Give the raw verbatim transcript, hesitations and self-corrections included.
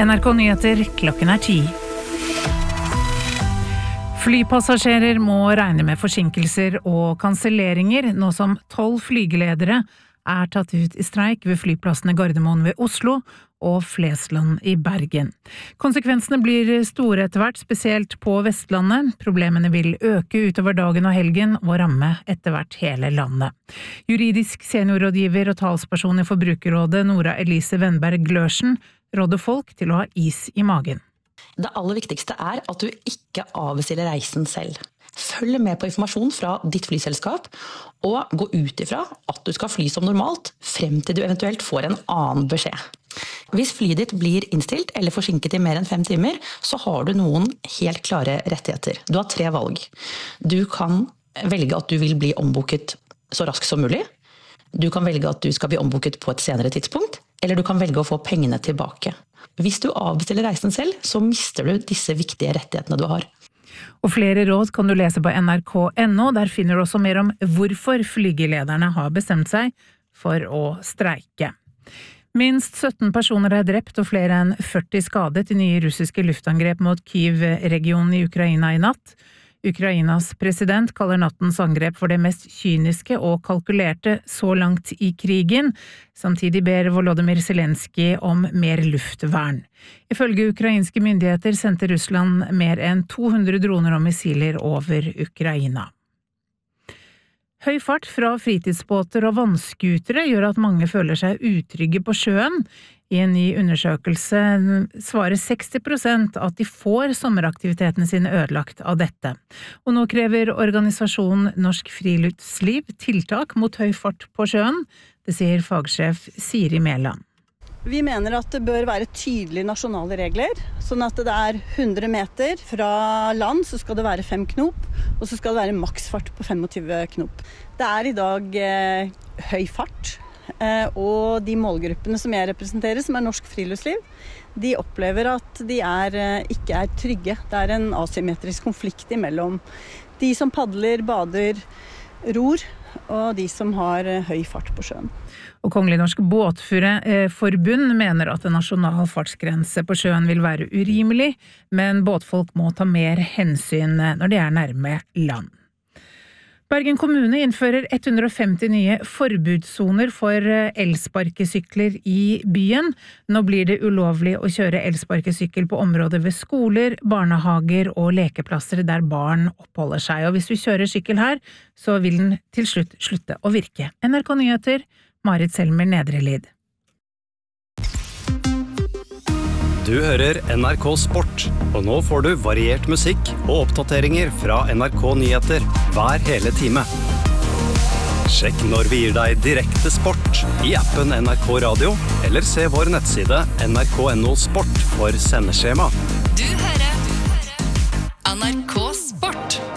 N R K Nyheter, klokken er ti. Flypassasjerer må regne med forsinkelser og kanselleringer, nå som tolv flygeledere er tatt ut i streik ved flyplassene Gardermoen ved Oslo og Flesland i Bergen. Konsekvensene blir store etter hvert, spesielt på Vestlandet. Problemene vil øke utover dagen og helgen og ramme etter hvert hele landet. Juridisk seniorrådgiver og talsperson i Forbrukerrådet, Nora Elise Wenberg Glørsen, råder folk til å ha is i magen. Det aller viktigste er at du ikke avbestiller reisen selv. Følg med på informasjon fra ditt flyselskap, og gå ut ifra at du skal fly som normalt, frem til du eventuelt får en annen beskjed. Hvis flyet ditt blir innstilt eller forsinket i mer enn fem timer, så har du noen helt klare rettigheter. Du har tre valg. Du kan velge at du vil bli ombooket så raskt som mulig. Du kan velge at du skal bli ombooket på et senere tidspunkt, eller du kan velge å få pengene tilbake. Hvis du avbestiller reisen selv, så mister du disse viktige rettighetene du har. Og flere råd kan du lese på N R K punktum N O, der finner du også mer om hvorfor flygelederne har bestemt seg for å streike. Minst sytten personer er drept og flere enn førti skadet i nye russiske luftangrep mot Kyiv-regionen i Ukraina i natt. Ukrainas president kaller nattens angrep for det mest kyniske og kalkulerte så langt i krigen. Samtidig ber Volodymyr Zelenskyj om mer luftvern. Ifølge ukrainske myndigheter sendte Russland mer enn to hundre droner og missiler over Ukraina. Høy fart fra fritidsbåter og vannskutere gjør at mange føler seg utrygge på sjøen. I en ny undersøkelse svarer seksti prosent at de får sommeraktivitetene sine ødelagt av dette. Og nå krever organisasjonen Norsk Friluftsliv tiltak mot høy fart på sjøen. Det sier fagsjef Siri Mæland. Vi mener at det bør være tydelige nasjonale regler, sånn at det er hundre meter fra land, så skal det være fem knop, og så skal det være maksfart på tjuefem knop. Det er i dag eh, høy fart, eh, og de målgruppene som jeg representerer, som er Norsk Friluftsliv, de opplever at de er, eh, ikke er trygge. Det er en asymmetrisk konflikt mellom de som padler, bader, ror, og de som har eh, høy fart på sjøen. Og Kongelig Norsk Båtforbund mener at en nasjonal fartsgrense på sjøen vil være urimelig, men båtfolk må ta mer hensyn når de er nærme land. Bergen kommune innfører ett hundre og femti nye forbudssoner for elsparkesykler i byen. Nå blir det ulovlig å kjøre elsparkesykkel på områder ved skoler, barnehager og lekeplasser der barn oppholder seg. Og hvis du kjører sykkel her, så vil den til slutt slutte å virke. N R K Nyheter, Marit Selmer Nedrelid. Du hører N R K Sport, og nå får du variert musikk og oppdateringer fra N R K Nyheter hver hele time. Sjekk når vi gir deg direkte sport i appen N R K Radio, eller se vår nettside N R K punktum N O Sport for sendeskjema. Du hører N R K Sport.